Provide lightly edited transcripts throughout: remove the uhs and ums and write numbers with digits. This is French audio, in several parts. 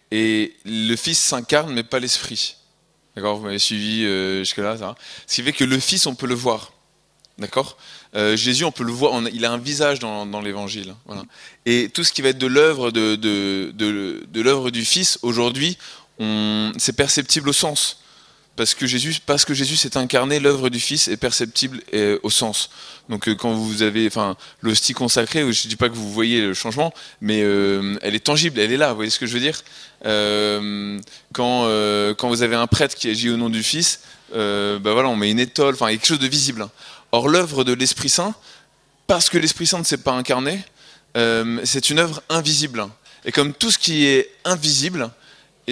Et le Fils s'incarne, mais pas l'Esprit. D'accord, vous m'avez suivi jusque-là, ça. Ce qui fait que le Fils, on peut le voir. D'accord. Jésus, on peut le voir, il a un visage dans l'Évangile. Voilà. Et tout ce qui va être de l'œuvre de l'œuvre du Fils, aujourd'hui, c'est perceptible au sens. Parce que Jésus s'est incarné, l'œuvre du Fils est perceptible au sens. Donc quand vous avez, l'hostie consacrée, je dis pas que vous voyez le changement, mais elle est tangible, elle est là. Vous voyez ce que je veux dire ? Quand vous avez un prêtre qui agit au nom du Fils, on met une étole, il y a quelque chose de visible. Or l'œuvre de l'Esprit Saint, parce que l'Esprit Saint ne s'est pas incarné, c'est une œuvre invisible. Et comme tout ce qui est invisible, on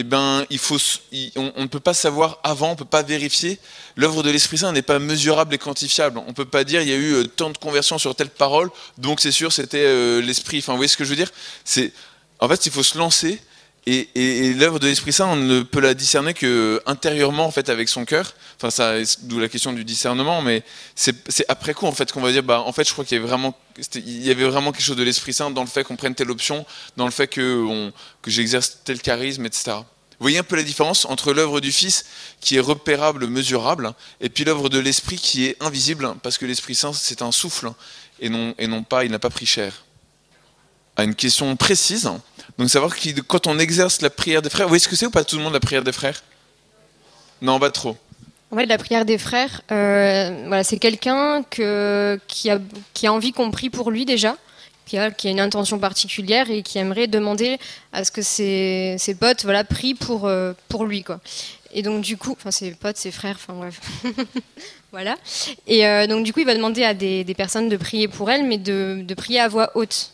ne peut pas savoir avant, on ne peut pas vérifier. L'œuvre de l'Esprit Saint n'est pas mesurable et quantifiable. On ne peut pas dire il y a eu tant de conversions sur telle parole, donc c'est sûr c'était l'Esprit. Vous voyez ce que je veux dire ? En fait, il faut se lancer, et l'œuvre de l'Esprit Saint, on ne peut la discerner que intérieurement, en fait, avec son cœur. D'où la question du discernement, mais c'est après coup, en fait, qu'on va dire, en fait, je crois qu'il y avait vraiment quelque chose de l'Esprit Saint dans le fait qu'on prenne telle option, dans le fait que j'exerce tel charisme, etc. Vous voyez un peu la différence entre l'œuvre du Fils qui est repérable, mesurable, et puis l'œuvre de l'Esprit qui est invisible, parce que l'Esprit Saint, c'est un souffle, et non pas, il n'a pas pris chair. À une question précise, donc savoir quand on exerce la prière des frères, vous voyez ce que c'est ou pas tout le monde la prière des frères ? Non, pas trop. En fait, la prière des frères, c'est quelqu'un qui a envie qu'on prie pour lui déjà, qui a une intention particulière et qui aimerait demander à ce que ses potes prient pour lui, quoi. Et donc du coup, ses potes, ses frères, bref. Voilà. Et donc du coup, il va demander à des personnes de prier pour elle, mais de prier à voix haute.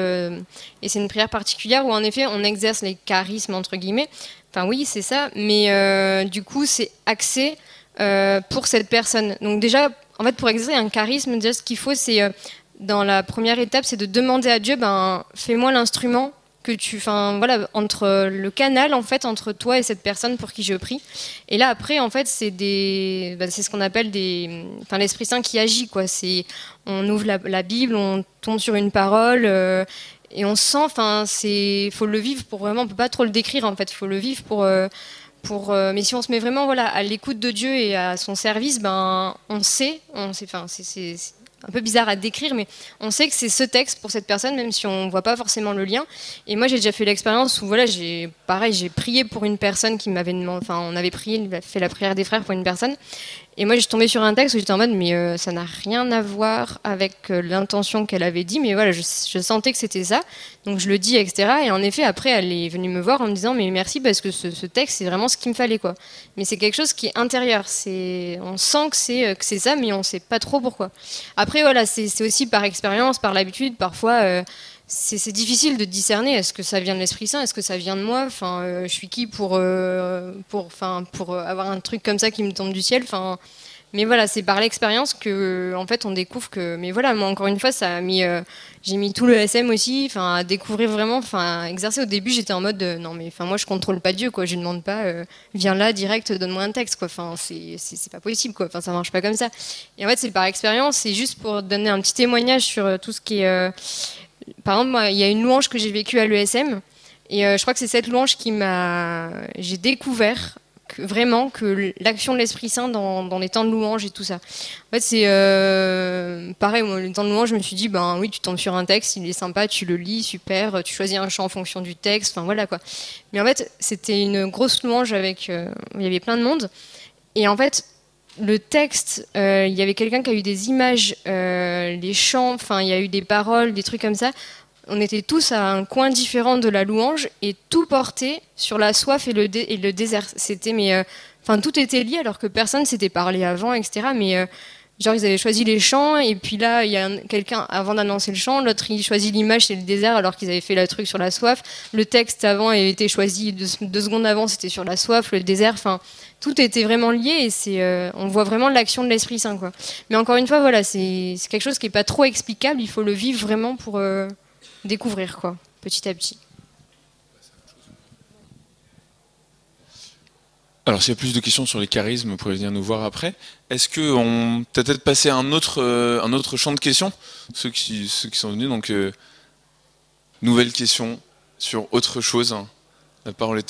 Et c'est une prière particulière où en effet, on exerce les charismes, entre guillemets. Oui, c'est ça, mais du coup, c'est axé pour cette personne. Donc déjà, en fait, pour exercer un charisme, déjà, ce qu'il faut, c'est, dans la première étape, c'est de demander à Dieu, fais-moi l'instrument que entre le canal, en fait, entre toi et cette personne pour qui je prie. Et là, après, en fait, c'est ce qu'on appelle l'Esprit Saint qui agit, quoi. On ouvre la Bible, on tombe sur une parole, et on sent, faut le vivre pour vraiment, on peut pas trop le décrire, en fait, faut le vivre mais si on se met vraiment à l'écoute de Dieu et à son service, on sait, c'est un peu bizarre à décrire, mais on sait que c'est ce texte pour cette personne, même si on voit pas forcément le lien. Et moi, j'ai déjà fait l'expérience où j'ai prié pour une personne qui m'avait demandé, on avait fait la prière des frères pour une personne. Et moi, je suis tombée sur un texte où j'étais en mode, mais ça n'a rien à voir avec l'intention qu'elle avait dit, mais voilà, je sentais que c'était ça. Donc je le dis, etc. Et en effet, après, elle est venue me voir en me disant, mais merci, parce que ce texte, c'est vraiment ce qu'il me fallait, quoi. Mais c'est quelque chose qui est intérieur. On sent que c'est ça, mais on ne sait pas trop pourquoi. Après, voilà, c'est aussi par expérience, par l'habitude, parfois... c'est difficile de discerner, est-ce que ça vient de l'Esprit Saint, est-ce que ça vient de moi, je suis qui pour avoir un truc comme ça qui me tombe du ciel, mais voilà, c'est par l'expérience que en fait on découvre que, mais voilà, moi encore une fois ça a mis, j'ai mis tout le SM aussi, à découvrir vraiment, exercer. Au début j'étais en mode non mais moi je contrôle pas Dieu, quoi, je lui demande pas viens là direct, donne-moi un texte, quoi, c'est pas possible, quoi, ça marche pas comme ça. Et en fait c'est par expérience, c'est juste pour donner un petit témoignage sur tout ce qui est par exemple, moi, il y a une louange que j'ai vécue à l'ESM, et je crois que c'est cette louange j'ai découvert vraiment que l'action de l'Esprit Saint dans les temps de louange et tout ça. En fait, c'est pareil, moi, les temps de louange, je me suis dit, oui, tu tombes sur un texte, il est sympa, tu le lis, super, tu choisis un chant en fonction du texte, voilà, quoi. Mais en fait, c'était une grosse louange il y avait plein de monde, et en fait, le texte, il y avait quelqu'un qui a eu des images, les chants, il y a eu des paroles, des trucs comme ça. On était tous à un coin différent de la louange et tout portait sur la soif et le désert. Tout était lié alors que personne s'était parlé avant, etc. Mais genre ils avaient choisi les chants et puis là il y a quelqu'un avant d'annoncer le chant, l'autre il choisit l'image, c'est le désert alors qu'ils avaient fait le truc sur la soif. Le texte avant avait été choisi 2 secondes avant, c'était sur la soif, le désert. Tout était vraiment lié et on voit vraiment l'action de l'Esprit Saint, quoi. Mais encore une fois, voilà, c'est quelque chose qui est pas trop explicable. Il faut le vivre vraiment pour découvrir, quoi, petit à petit. Alors, s'il y a plus de questions sur les charismes, vous pourrez venir nous voir après. Est-ce qu'on peut peut-être passer à un autre champ de questions, ceux qui sont venus, donc nouvelle question sur autre chose. La parole est